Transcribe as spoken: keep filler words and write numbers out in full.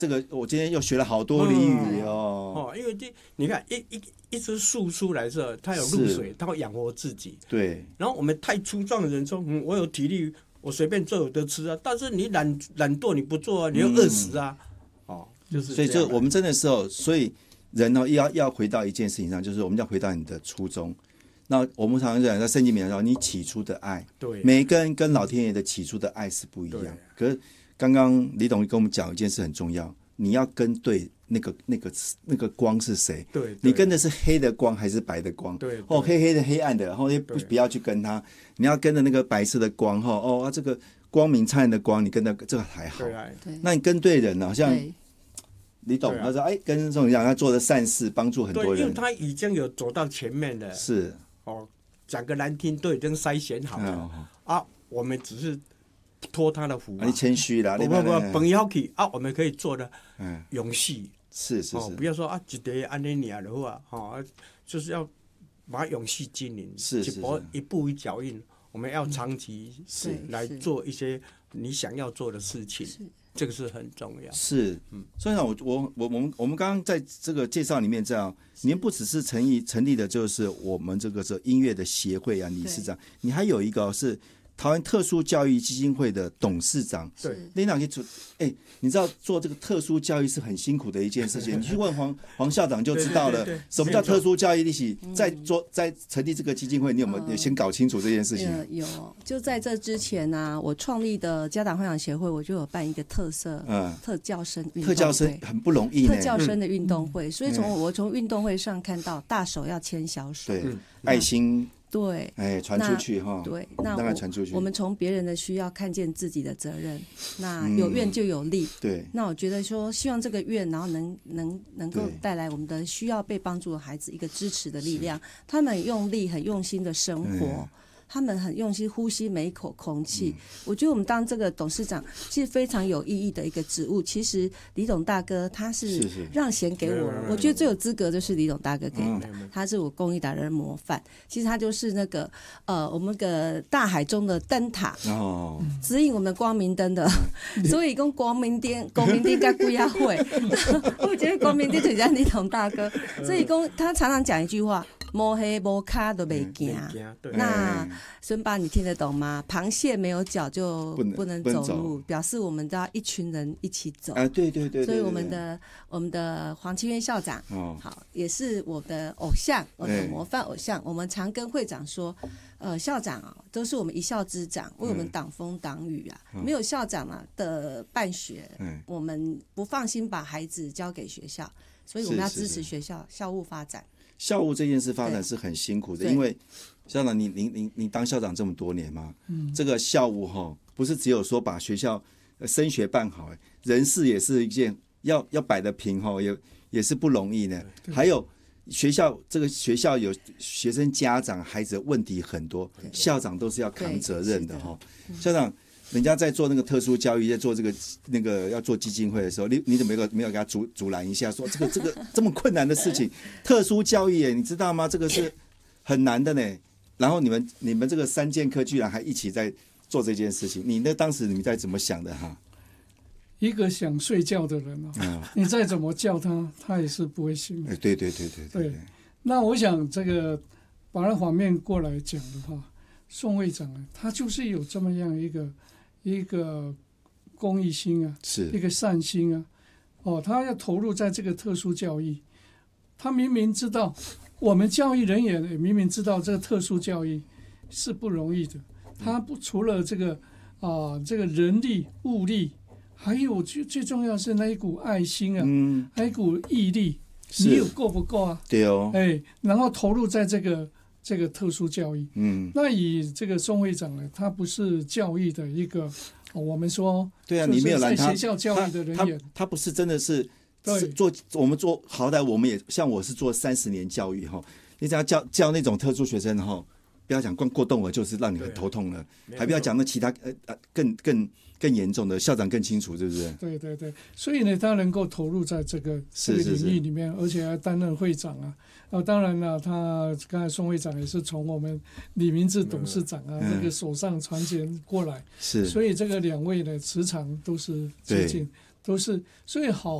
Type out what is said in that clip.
这个我今天又学了好多俚语哦。 哦，因为这你看一一一只树出来的时候，它有露水，它会养活自己。 对。 然后我们太粗壮的人说，嗯，我有体力，我随便做有得吃啊。但是你懒懒惰，你不做啊，你又饿死啊。嗯、哦，就是所以就我们真的时候，所以人呢要要回到一件事情上，就是我们要回到你的初衷。那我们常常讲在圣经里面说，你起初的爱， 对， 每个人跟老天爷的起初的爱是不一样。可是刚刚李董跟我们讲一件事很重要，你要跟对那个那个那个光是谁？ 对， 你跟的是黑的光还是白的光？ 对， 哦，黑黑的黑暗的，然后不不要去跟他，你要跟着那个白色的光哈。哦，啊，这个光明灿烂的光，你跟的这个还好。 对， 那你跟对人了，像李董他说，哎，跟这种一样，他做的善事，帮助很多人。 对，因为他已经有走到前面了。 是哦，讲个难听，都已经筛选好了、嗯、啊，我们只是托他的福、啊。 你谦虚啦， 不不不，本要去啊，我们可以做的永续。 是是是、 哦，不要说啊，一个安尼尔的话，哦，就是要把它永续经营， 是是是， 一步一脚印，我们要长期是来做一些你想要做的事情。这个是很重要。 是，嗯，所以呢，我我我我们我们刚刚在这个介绍里面这样，您不只是成立成立的就是我们这个是音乐的协会啊，理事长，你还有一个是台湾特殊教育基金会的董事长。 对， 领导可以做，哎，你知道做这个特殊教育是很辛苦的一件事情，你去问黄黄校长就知道了，什么叫特殊教育。一起在做在成立这个基金会，你有没有先搞清楚这件事情？ 呃、有，就在这之前呢、啊，我创立的家长会长协会，我就有办一个特色，嗯，特教生运动会， 特教生很不容易， 特教生的运动会，嗯、所以从我从运动会上看到大手要牵小手， 对，爱心。 对， 哎，传出去哈。 对，那当然传出去。 我们从别人的需要看见自己的责任，那有愿就有力。 嗯、对， 那我觉得说，希望这个愿，然后能能能够带来我们的需要被帮助的孩子一个支持的力量。他们很用力、很用心的生活。嗯，他们很用心呼吸每一口空气、嗯、我觉得我们当这个董事长是非常有意义的一个职务。其实李董大哥他是让贤给我，我觉得最有资格就是李董大哥给的、嗯、他是我公益达人模范。其实他就是那个呃我们个大海中的灯塔、哦、指引我们光明灯的、嗯、所以跟光明灯光明灯跟归亚会我觉得光明灯就像李董大哥，所以公他常常讲一句话，摸黑摸卡都没惊。那孙爸，你听得懂吗？螃蟹没有脚就不能走路，表示我们都要一群人一起走。 啊，对对 对, 对, 对, 对。 所以我们的我们的黄清渊校长，哦，好，也是我的偶像，我的模范偶像。我们常跟会长说，呃，校长啊，都是我们一校之长，为我们挡风挡雨啊。嗯、没有校长啊的办学、嗯，我们不放心把孩子交给学校，所以我们要支持学校校务发展。 校务这件事发展是很辛苦的，因为校长你你你你当校长这么多年嘛，嗯、这个校务哈不是只有说把学校升学办好，人事也是一件要要摆得平哈，也也是不容易的。还有学校这个学校有学生家长孩子的问题很多，校长都是要扛责任的哈。校长。人家在做那个特殊教育，在做这个那个要做基金会的时候，你你怎么没有没有给他阻阻拦一下，说这个这个这么困难的事情，特殊教育耶，你知道吗？这个是很难的呢。然后你们你们这个三剑客居然还一起在做这件事情，你那当时你们在怎么想的哈？ 一个想睡觉的人啊，嗯、你再怎么叫他，他也是不会醒的。 对对对对 对, 对。那我想这个把它反面过来讲的话，宋会长啊，他就是有这么样一个。一个公益心啊， 是一个善心啊，哦，他要投入在这个特殊教育，他明明知道，我们教育人员也明明知道这个特殊教育是不容易的，他不除了这个啊、呃、这个人力物力，还有最最重要是那一股爱心啊，嗯，还有一股毅力，你有够不够啊？ 对哦， 哎，然后投入在这个。这个特殊教育，嗯，那以这个宋会长呢，他不是教育的一个，哦、我们说， 对啊，你没有拦他， 学校教育的人员， 他 他, 他不是真的是，是做我们做好歹我们也像我是做三十年教育哈，你只要教教那种特殊学生哈，不要讲光过动了，就是让你很头痛了，还不要讲那其他呃更更更严重的，校长更清楚，是不是？ 对对对，所以呢，他能够投入在这个这个领域里面，是是是而且还担任会长啊。啊，当然了，他刚才宋会长也是从我们李明志董事长啊、嗯、这个手上传承过来， 是， 所以这个两位的磁场都是接近。 都是所以好。